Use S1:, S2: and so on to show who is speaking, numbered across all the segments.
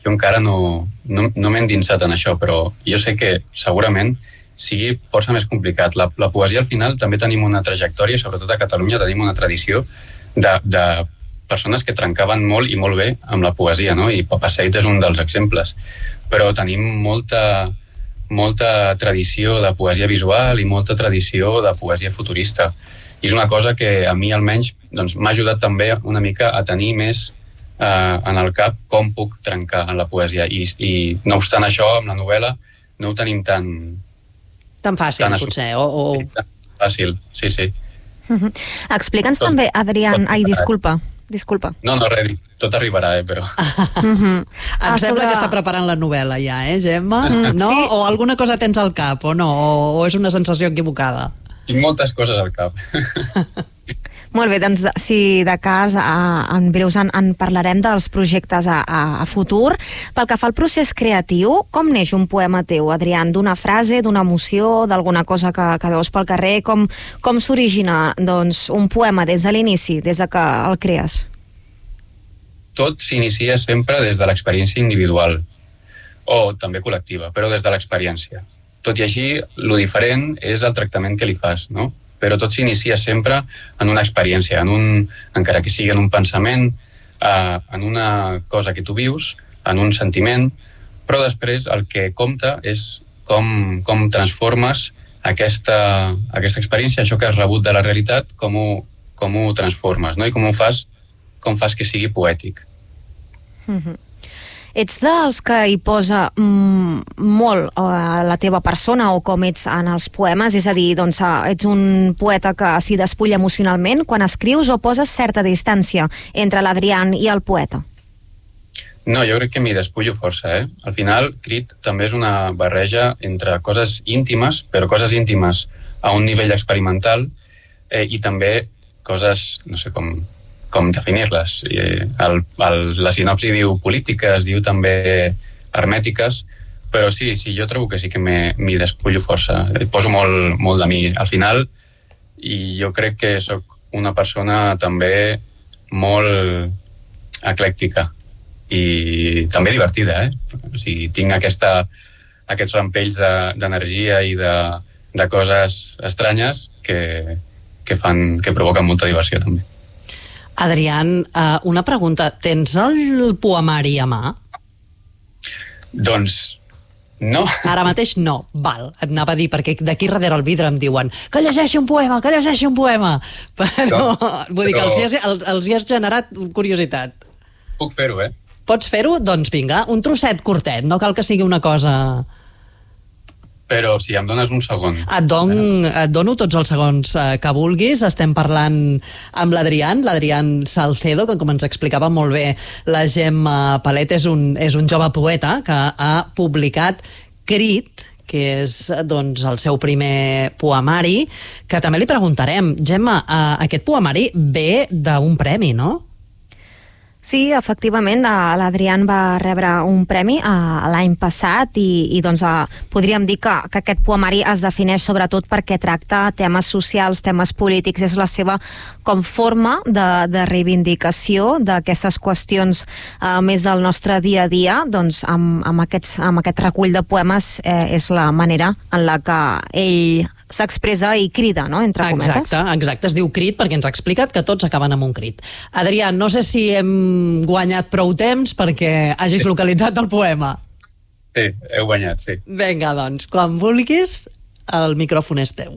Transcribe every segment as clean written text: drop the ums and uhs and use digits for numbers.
S1: jo encara no m'he endinsat en això, però jo sé que segurament sigui força més complicat. La poesia, al final, també tenim una trajectòria, sobretot a Catalunya tenim una tradició de persones que trencaven molt i molt bé amb la poesia, no? I Papa Seid és un dels exemples. Però tenim molta tradició de poesia visual i molta tradició de poesia futurista. I és una cosa que a mi, almenys, doncs, m'ha ajudat també una mica a tenir més en el cap com puc trencar en la poesia. I no obstant això, amb la novel·la, no ho tenim tan
S2: fàcil, potser.
S1: Tan fàcil, sí.
S2: Explica'ns també, Adrián... Ai, disculpa.
S1: No, res, tot arribarà, però...
S2: Em sembla que està preparant la novel·la ja, Gemma? No? Sí. O alguna cosa tens al cap, o no? O és una sensació equivocada?
S1: Tinc moltes coses al cap.
S2: Molt bé, doncs si de cas en breus en parlarem dels projectes a futur. Pel que fa al procés creatiu, com neix un poema teu, Adrián? D'una frase, d'una emoció, d'alguna cosa que veus pel carrer? Com s'origina un poema des de l'inici, des de que el crees?
S1: Tot s'inicia sempre des de l'experiència individual, o també col·lectiva, però des de l'experiència. Tot i així, lo diferent és el tractament que li fas, no? Però tot s'inicia sempre en una experiència, encara que sigui en un pensament, en una cosa que tu vius, en un sentiment, però després el que compta és com transformes aquesta experiència, això que has rebut de la realitat, com ho transformes, no? I com fas que sigui poètic.
S2: Ets dels que hi posa molt la teva persona o com ets en els poemes? És a dir, ets un poeta que s'hi despulla emocionalment quan escrius o poses certa distància entre l'Adrián i el poeta?
S1: No, jo crec que m'hi despullo força, Al final, Crit també és una barreja entre coses íntimes, però coses íntimes a un nivell experimental, i també coses, no sé com definir-les. La sinopsi diu polítiques, diu també hermètiques, però sí, jo trobo que sí que m'hi despullo força. Poso molt de mi al final, i jo crec que sóc una persona també molt eclèctica i també divertida, O sigui, tinc aquests rampells d'energia i de coses estranyes que provoquen molta diversió també.
S2: Adrián, una pregunta. Tens el poemari a mà?
S1: Doncs no.
S2: Ara mateix no. Val, et anava a dir, perquè d'aquí darrere el vidre em diuen que llegeixi un poema. Però, vull dir que els hi has generat curiositat.
S1: Puc fer-ho,
S2: Pots fer-ho? Doncs vinga, un trosset curtet, no cal que sigui una cosa...
S1: Però si em dones un segon...
S2: Et dono tots els segons que vulguis. Estem parlant amb l'Adrián Salcedo, que, com ens explicava molt bé la Gemma Palet, és un jove poeta que ha publicat Crit, que és el seu primer poemari, que també li preguntarem. Gemma, aquest poemari ve d'un premi, no? Sí, efectivament, l'Adrián va rebre un premi l'any passat i podríem dir que aquest poemari es defineix sobretot perquè tracta temes socials, temes polítics, és la seva com forma de reivindicació d'aquestes qüestions més del nostre dia a dia. Doncs amb aquest recull de poemes és la manera en la que ell s'expressa i crida, no?, entre cometes. Exacte, es diu Crit perquè ens ha explicat que tots acaben amb un crit. Adrián, no sé si hem guanyat prou temps perquè hagis localitzat el poema.
S1: Sí, heu guanyat, sí.
S2: Vinga, doncs, quan vulguis, el micròfon és teu.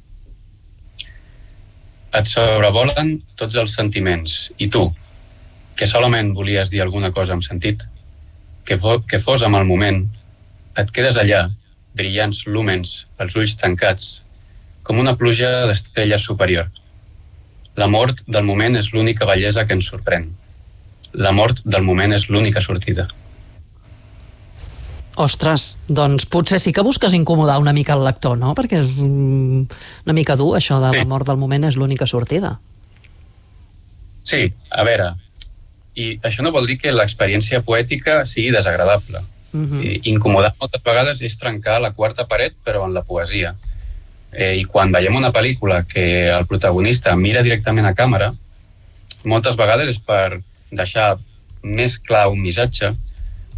S1: Et sobrevolen tots els sentiments, i tu, que solament volies dir alguna cosa amb sentit, que fos amb el moment, et quedes allà, brillants lúmens, els ulls tancats, com una pluja d'estrelles superior. La mort del moment és l'única bellesa que ens sorprèn. La mort del moment és l'única sortida.
S2: Ostres, doncs potser sí que busques incomodar una mica el lector, no? Perquè és una mica dur, això de la mort del moment és l'única sortida.
S1: Sí, a veure, i això no vol dir que l'experiència poètica sigui desagradable. Incomodar moltes vegades és trencar la quarta paret, però en la poesia. I quan veiem una pel·lícula que el protagonista mira directament a càmera, moltes vegades és per deixar més clar un missatge